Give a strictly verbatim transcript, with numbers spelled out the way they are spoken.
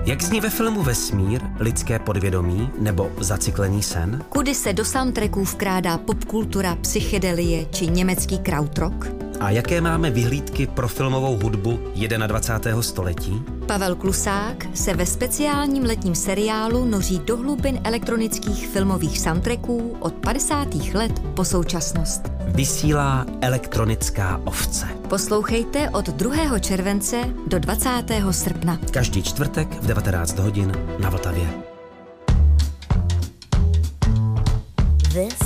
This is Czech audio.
Jak zní ve filmu Vesmír, lidské podvědomí nebo Zacyklený sen? Kudy se do soundtracků vkrádá popkultura, psychedelie či německý krautrock? A jaké máme vyhlídky pro filmovou hudbu dvacátého prvního století? Pavel Klusák se ve speciálním letním seriálu noří do hlubin elektronických filmových soundtracků od padesátých let po současnost. Vysílá Elektronická ovce. Poslouchejte od druhého července do dvacátého srpna. Každý čtvrtek v devatenáct hodin na Vltavě. This